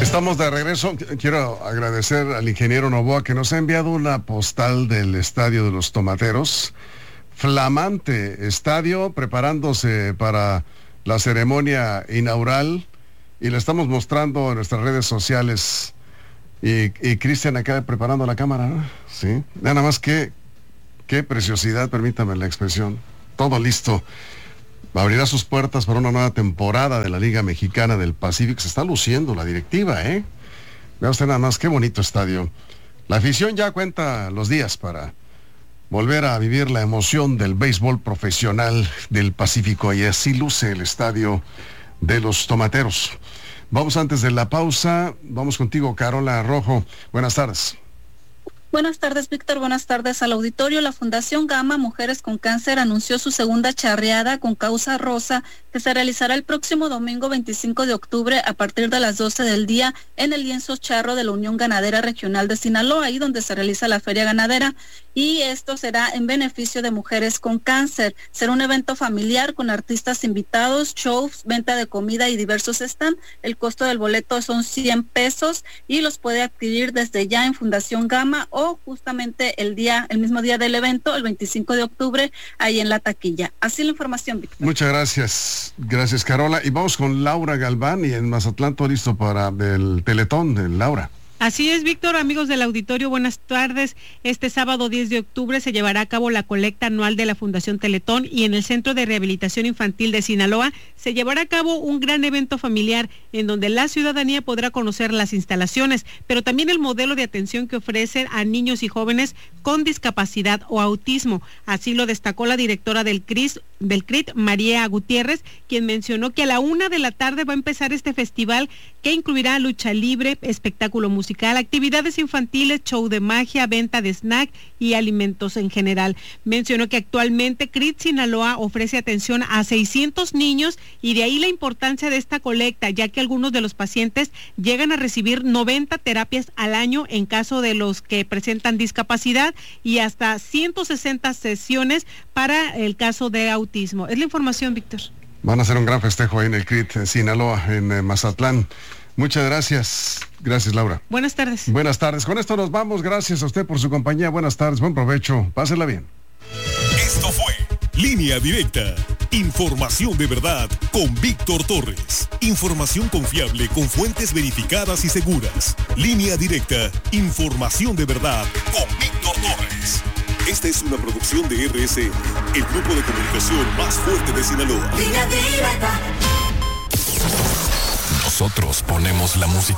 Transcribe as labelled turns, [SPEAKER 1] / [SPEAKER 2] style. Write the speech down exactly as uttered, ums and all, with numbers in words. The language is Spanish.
[SPEAKER 1] Estamos de regreso. Quiero agradecer al ingeniero Novoa que nos ha enviado una postal del Estadio de los Tomateros. Flamante estadio, preparándose para la ceremonia inaugural, y la estamos mostrando en nuestras redes sociales. Y, y Cristian acá preparando la cámara, ¿no? Sí. Nada más que, qué preciosidad, permítame la expresión. Todo listo. Abrirá sus puertas para una nueva temporada de la Liga Mexicana del Pacífico. Se está luciendo la directiva, ¿eh? Vea usted nada más, qué bonito estadio. La afición ya cuenta los días para volver a vivir la emoción del béisbol profesional del Pacífico, y así luce el Estadio de los Tomateros. Vamos antes de la pausa, vamos contigo, Carola Rojo. Buenas tardes.
[SPEAKER 2] Buenas tardes, Víctor. Buenas tardes al auditorio. La Fundación Gama Mujeres con Cáncer anunció su segunda charreada con causa rosa, que se realizará el próximo domingo veinticinco de octubre a partir de las doce del día en el lienzo charro de la Unión Ganadera Regional de Sinaloa, ahí donde se realiza la feria ganadera, y esto será en beneficio de mujeres con cáncer. Será un evento familiar con artistas invitados, shows, venta de comida y diversos stands. El costo del boleto son cien pesos y los puede adquirir desde ya en Fundación Gama o justamente el día, el mismo día del evento, el veinticinco de octubre, ahí en la taquilla. Así la información, Víctor.
[SPEAKER 1] Muchas gracias. Gracias, Carola. Y vamos con Laura Galván, y en Mazatlán todo listo para el Teletón de Laura.
[SPEAKER 3] Así es, Víctor. Amigos del auditorio, buenas tardes. Este sábado diez de octubre se llevará a cabo la colecta anual de la Fundación Teletón, y en el Centro de Rehabilitación Infantil de Sinaloa se llevará a cabo un gran evento familiar en donde la ciudadanía podrá conocer las instalaciones, pero también el modelo de atención que ofrecen a niños y jóvenes con discapacidad o autismo. Así lo destacó la directora del C R I S, del C R I T, María Gutiérrez, quien mencionó que a la una de la tarde va a empezar este festival que incluirá lucha libre, espectáculo musical, actividades infantiles, show de magia, venta de snack y alimentos en general. Mencionó que actualmente C R I T Sinaloa ofrece atención a seiscientos niños, y de ahí la importancia de esta colecta, ya que algunos de los pacientes llegan a recibir noventa terapias al año en caso de los que presentan discapacidad, y hasta ciento sesenta sesiones para el caso de autismo. Es la información, Víctor.
[SPEAKER 1] Van a hacer un gran festejo ahí en el C R I T en Sinaloa, en eh, Mazatlán. Muchas gracias. Gracias, Laura.
[SPEAKER 3] Buenas tardes.
[SPEAKER 1] Buenas tardes. Con esto nos vamos. Gracias a usted por su compañía. Buenas tardes. Buen provecho. Pásela bien.
[SPEAKER 4] Esto fue Línea Directa. Información de verdad con Víctor Torres. Información confiable con fuentes verificadas y seguras. Línea Directa. Información de verdad con Víctor Torres. Esta es una producción de R S N, el grupo de comunicación más fuerte de Sinaloa. Línea Directa. Nosotros ponemos la música.